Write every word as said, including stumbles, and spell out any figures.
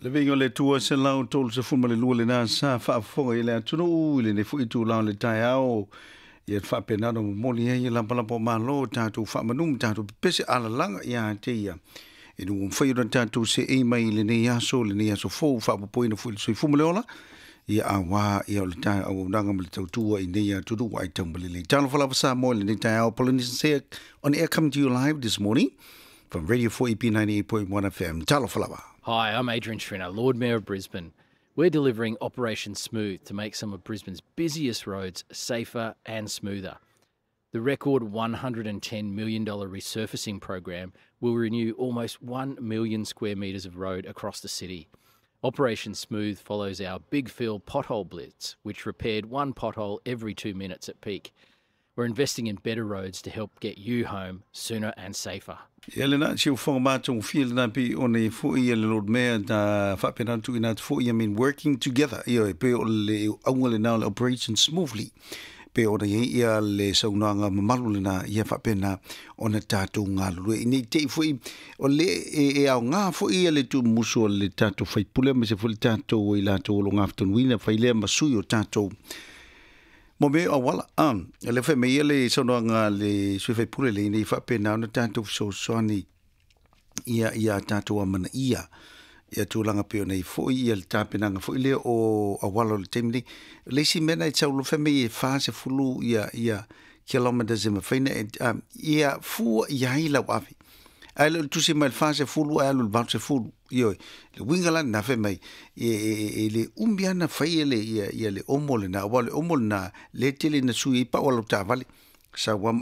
Le vingo le tua se lau tolu se fuma le lua le nā sa whaafonga i le atunu le ne fui tu lau le tai au i e whaapenado moli hei i lampalapo malo tātou whaamanum tātou pese ala langa i a te ia. E nungu mwhaiura tātou se e mai le ne yaso le ne yaso fōu whaapapoina fui le sui fuma le ola i a wā i au le tai au nanga ma le tautua i ne ia tudu wai tambali le. Tālo whalapa sa mo le ne tai au Polynesian Say on air coming to you live this morning from Radio four E P ninety-eight point one F M. Tālo whalapa. Hi, I'm Adrian Schrinner, Lord Mayor of Brisbane. We're delivering Operation Smooth to make some of Brisbane's busiest roads safer and smoother. The record one hundred ten million dollars resurfacing program will renew almost one million square metres of road across the city. Operation Smooth follows our Big Fill pothole blitz, which repaired one pothole every two minutes at peak. We're investing in better roads to help get you home sooner and safer. Ia le na siu whanga mātou whia na pi o nei fui ia le Lord Mayor na whapenatu i nā fui I mean working together ia e pe o le aunga le nā le Operation Smoothly pe o nei ia le saunanga mamalu le nā ia whapena o na tātou ngā lulu i nei te fui o le e, e au ngā fui ia le tu musu o le tātou whaipule me se fui le tātou i lātou o lo ngā whatonwina whailea masui o tātou mo me awala am le fe me le sono nga le sui fe pule le ni fa pena na tanto so soni ia ia tanto amana ia ia tulanga pe nei fo ia le tapena nga fo le o awala le temni le si mena i tau lo fe me fa se fulu ia ia kilometers in fe um ia fu ia ila wafi ai tu si mal fa se fulu ai lo ba se fulu io le wingala na fe mai e le umbiana fai le ia ia le omo le na wale omo na le tele na sui pa wala ta vale sa wa